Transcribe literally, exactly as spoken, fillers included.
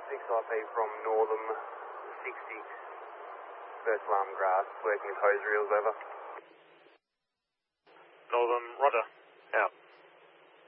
six I P from Northam sixty, first alarm grass, working with hose reels, over. Northam, roger.